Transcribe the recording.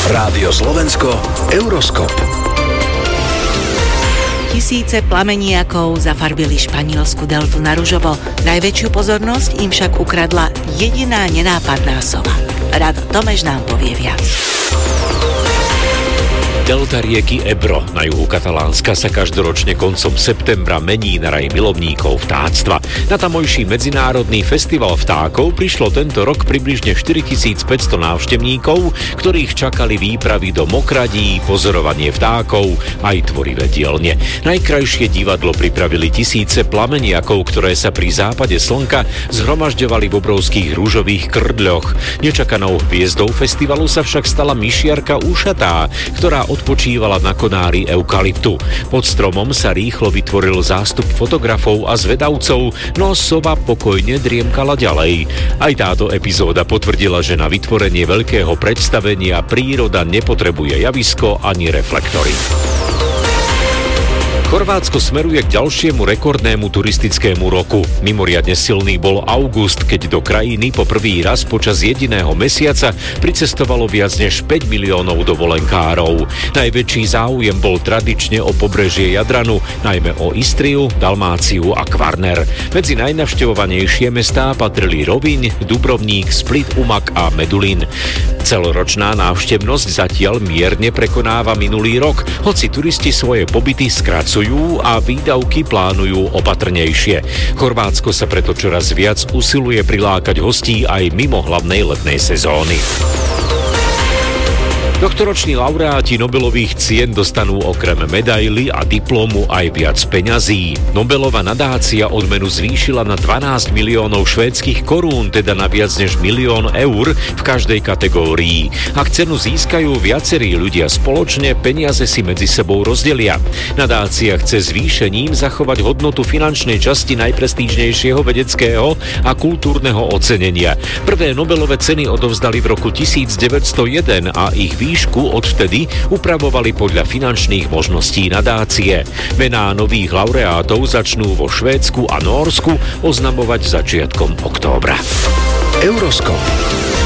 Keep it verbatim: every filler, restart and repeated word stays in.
Rádio Slovensko, Euroskop. Tisíce plameniakov zafarbili španielsku deltu na ružovo. Najväčšiu pozornosť im však ukradla jediná nenápadná sova. Rado Tomeš nám povie viac. Delta rieky Ebro na juhu Katalánska sa každoročne koncom septembra mení na raj milovníkov vtáctva. Na tamojší medzinárodný festival vtákov prišlo tento rok približne štyritisícpäťsto návštevníkov, ktorých čakali výpravy do mokradí, pozorovanie vtákov aj tvorivé dielne. Najkrajšie divadlo pripravili tisíce plameniakov, ktoré sa pri západe slnka zhromažďovali v obrovských rúžových krdľoch. Nečakanou hviezdou festivalu sa však stala myšiarka ušatá, ktorá odpočívala na konári eukalyptu. Pod stromom sa rýchlo vytvoril zástup fotografov a zvedavcov, no sova pokojne driemkala ďalej. Aj táto epizóda potvrdila, že na vytvorenie veľkého predstavenia príroda nepotrebuje javisko ani reflektory. Chorvátsko smeruje k ďalšiemu rekordnému turistickému roku. Mimoriadne silný bol august, keď do krajiny po prvý raz počas jediného mesiaca pricestovalo viac než päť miliónov dovolenkárov. Najväčší záujem bol tradične o pobrežie Jadranu, najmä o Istriu, Dalmáciu a Kvarner. Medzi najnavštevovanejšie mestá patrili Roviň, Dubrovník, Split, Umag a Medulín. Celoročná návštevnosť zatiaľ mierne prekonáva minulý rok, hoci turisti svoje pobyty skracujú a výdavky plánujú opatrnejšie. Chorvátsko sa preto čoraz viac usiluje prilákať hostí aj mimo hlavnej letnej sezóny. Tohtoroční laureáti Nobelových cien dostanú okrem medaily a diplomu aj viac peňazí. Nobelova nadácia odmenu zvýšila na dvanásť miliónov švédskych korún, teda na viac než milión eur v každej kategórii. Ak cenu získajú viacerí ľudia spoločne, peniaze si medzi sebou rozdelia. Nadácia chce zvýšením zachovať hodnotu finančnej časti najprestížnejšieho vedeckého a kultúrneho ocenenia. Prvé Nobelové ceny odovzdali v roku devätnásťstojeden a ich výšku odvtedy upravovali podľa finančných možností nadácie. Mená nových laureátov začnú vo Švédsku a Nórsku oznamovať začiatkom októbra. Euroskop.